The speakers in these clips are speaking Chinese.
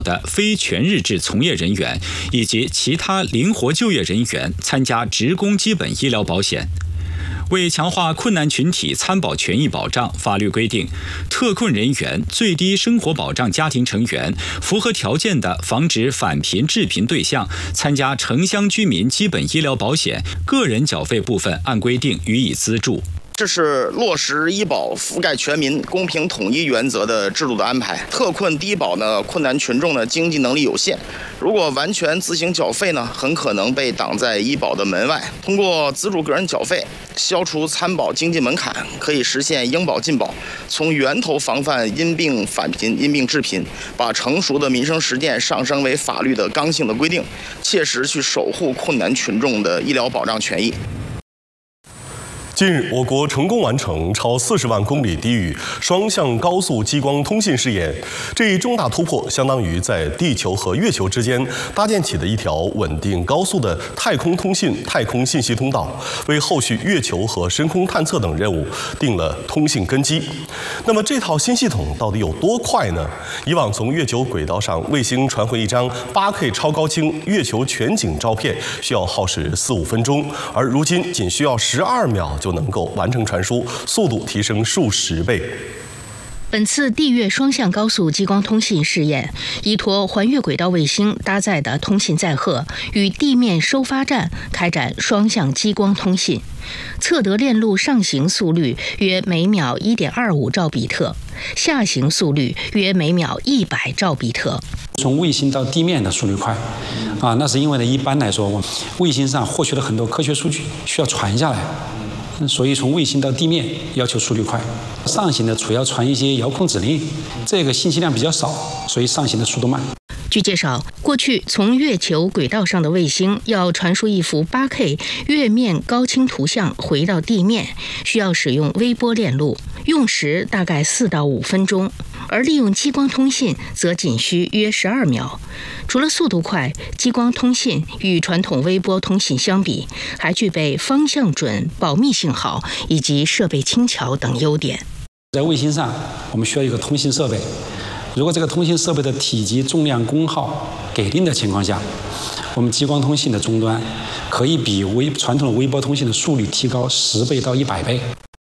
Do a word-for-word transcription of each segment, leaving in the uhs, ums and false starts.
的非全日制从业人员以及其他灵活就业人员参加职工基本医疗保险。为强化困难群体参保权益保障，法律规定，特困人员最低生活保障家庭成员符合条件的防止返贫致贫对象参加城乡居民基本医疗保险，个人缴费部分按规定予以资助。 这是落实医保覆盖全民、公平统一原则的制度的安排。特困低保呢，困难群众的经济能力有限，如果完全自行缴费呢，很可能被挡在医保的门外。通过资助个人缴费，消除参保经济门槛，可以实现应保尽保，从源头防范因病返贫、因病致贫，把成熟的民生实践上升为法律的刚性的规定，切实去守护困难群众的医疗保障权益。 近日，我国成功完成超四十万公里低域双向高速激光通信试验，这一重大突破相当于在地球和月球之间搭建起的一条稳定高速的太空通信、太空信息通道，为后续月球和深空探测等任务定了通信根基。那么，这套新系统到底有多快呢？以往从月球轨道上卫星传回一张 八 K 超高清月球全景照片需要耗时四五分钟，而如今仅需要十二秒就能够完成传输，速度提升数十倍。 本次地月双向高速激光通信试验，依托环月轨道卫星搭载的通信载荷，与地面收发站开展双向激光通信，测得链路上行速率约每秒 一点二五兆比特，下行速率约每秒一百兆比特。 从卫星到地面的速率快，啊，那是因为呢，一般来说，我卫星上获取了很多科学数据，需要传下来。所以从卫星到地面要求速率快，上行的主要传一些遥控指令，这个信息量比较少，所以上行的速度慢。 据介绍，过去从月球轨道上的卫星要传输一幅 八 K 月面高清图像回到地面，需要使用微波链路，用时大概四到五分钟，而利用激光通信则仅需约十二秒。除了速度快，激光通信与传统微波通信相比，还具备方向准、保密性好以及设备轻巧等优点。 在卫星上，我们需要一个通信设备。如果这个通信设备的体积、重量、功耗给定的情况下，我们激光通信的终端可以比微传统的微波通信的速率提高十倍到一百倍。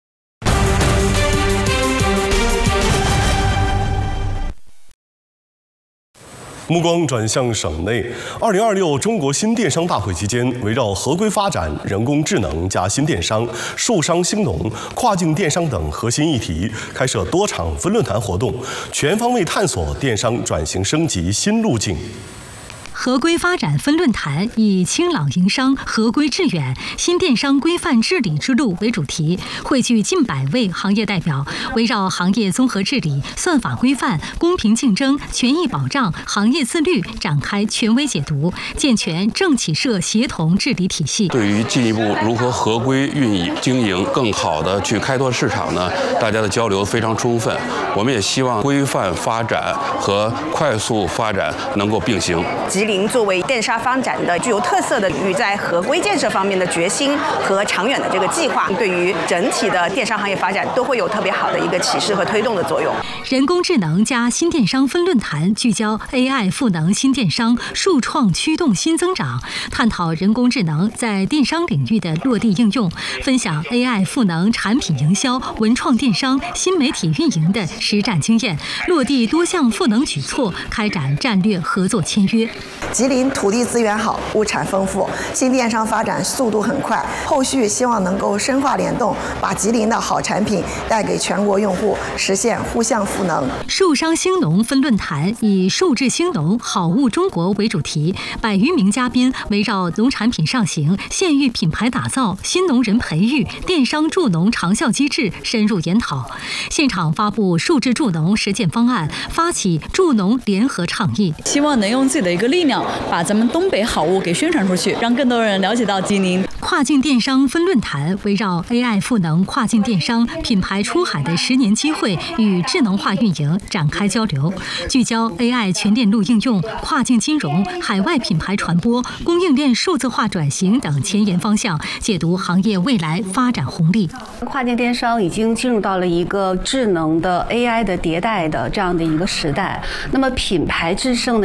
目光转向省内，二零二六中国新电商大会期间，围绕合规发展、人工智能加新电商、数商兴农、跨境电商等核心议题，开设多场分论坛活动，全方位探索电商转型升级新路径。 合规发展分论坛以清朗营商、合规致远、新电商规范治理之路为主题，汇聚近百位行业代表，围绕行业综合治理、算法规范、公平竞争、权益保障、行业自律展开权威解读，健全政企社协同治理体系。 对于进一步如何合规运营经营，更好的去开拓市场呢，大家的交流非常充分。我们也希望规范发展和快速发展能够并行。 吉林作为电商发展的具有特色的领域，在合规建设方面的决心和长远的这个计划，对于整体的电商行业发展都会有特别好的一个启示和推动的作用。 人工智能加新电商分论坛聚焦 A I 赋能新电商，数创驱动新增长，探讨人工智能在电商领域的落地应用，分享 A I 赋能产品营销、文创电商、新媒体运营的实战经验，落地多项赋能举措，开展战略合作签约。 吉林土地资源好，物产丰富，新电商发展速度很快，后续希望能够深化联动，把吉林的好产品带给全国用户，实现互相赋能。 数商兴农分论坛以数字兴农、好物中国为主题，百余名嘉宾围绕农产品上行、县域品牌打造、新农人培育、电商助农长效机制深入研讨。现场发布数字助农实践方案，发起助农联合倡议， 希望能用自己的一个力量，把咱们东北好物给宣传出去，让更多人了解到吉林。 跨境电商分论坛围绕 A I 赋能跨境电商品牌出海的十年机会与智能化运营展开交流，聚焦 A I 全链路应用、跨境金融、海外品牌传播、供应链数字化转型等前沿方向，解读行业未来发展红利。 跨境电商已经进入到了一个智能的 A I 的迭代的这样的一个时代，那么品牌制胜呢？